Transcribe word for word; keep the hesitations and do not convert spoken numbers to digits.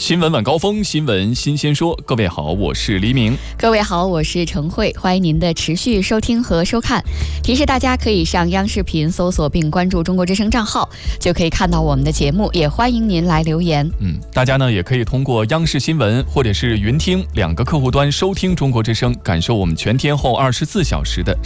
新闻晚高峰，新闻新鲜说。各位好，我是黎明。 各位好，我是程慧，欢迎您的持续收听和收看。提示大家可以上央视频搜索并关注中国之声账号，就可以看到我们的节目，也欢迎您来留言。 嗯，大家呢也可以通过央视新闻或者是云听两个客户端收听中国之声，感受我们全天候二十四小时的